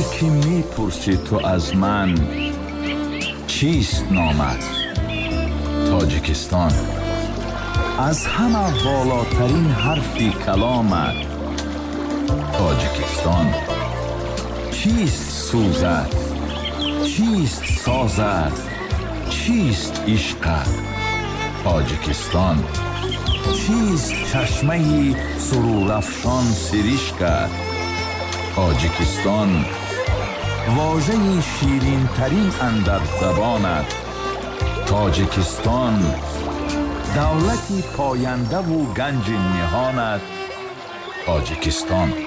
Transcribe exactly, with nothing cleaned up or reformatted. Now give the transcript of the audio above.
که میپرسی تو از من چیست نامت؟ تاجیکستان. از همه والاترین حرفی کلامت تاجیکستان. چیست سوزت؟ چیست سازت؟ چیست عشقت؟ تاجیکستان. چیست چشمه سرور افشان سرشکت؟ تاجیکستان. واژه شیرین ترین اندر زبانت تاجیکستان. دولتی پاینده و گنج نهانت تاجیکستان.